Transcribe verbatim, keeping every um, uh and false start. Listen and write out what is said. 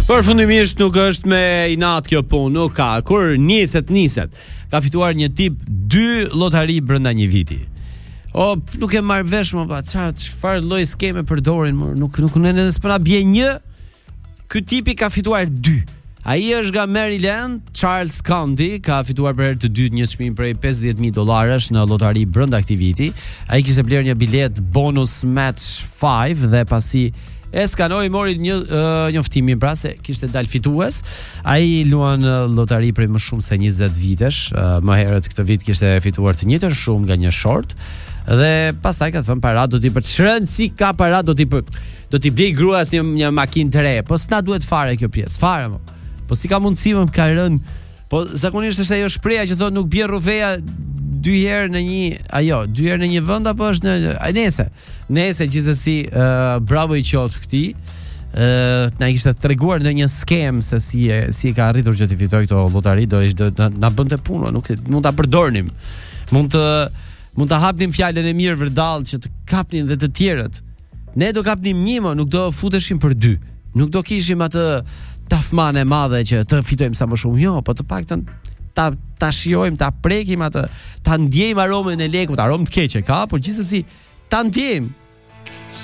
Përfundimisht nuk është me inat kjo punë, nuk ka. Kur niset, niset. Ka fituar një tip dy lotari brenda një viti. O, nuk e marr vesh më, pa, çfarë lloj skeme përdorin, më, nuk nuk në s'po na bie një. Ky tipi ka fituar dy. Ai është nga Maryland, Charles County, ka fituar për herë të dytë një çmim prej pesëdhjetë mijë dollarësh në lotari brenda këtij viti. Ai kishte bler një bilet bonus match pesë dhe pasi e skanoi mori një uh, njoftimin pra se kishte dal fitues. Ai luan uh, lotari prej më shumë se njëzet vitesh. Uh, më herët këtë vit kishte fituar të njëjtën shumë nga një short. Dhe pastaj ka thënë para do t'i për të shrën si ka para do t'i për, do t'i blej gruas një, një makinë të re. Po s'na duhet fare kjo pjesë. Fare mo. Po si ka mundësi më ka rënë. Po zakonisht është ajo shpreha që thonë nuk bie rrufeja dy herë në një, ajo, dy herë në një vend apo është në ai nese. Nese gjithsesi uh, bravo i qoftë këtij. Ë uh, na kishte treguar ndonjë skem se si e, si e ka arritur që të fitojë këto llotari, do ishte na, na bënte punë, nuk mund ta përdornim. Mund të mund ta hapnim fjalën e mirë vërdall që të kapnin dhe të tjerët. Ne do kapnim një, më nuk do futeshim për dy. Nuk do kishim atë tafman e madhe që të fitojmë sa më shumë. Jo, po të paktën ta ta shijojmë, ta prekim atë, ta ndjejmë aromën e lekut, aromë të keqe ka, por gjithsesi ta ndjejmë.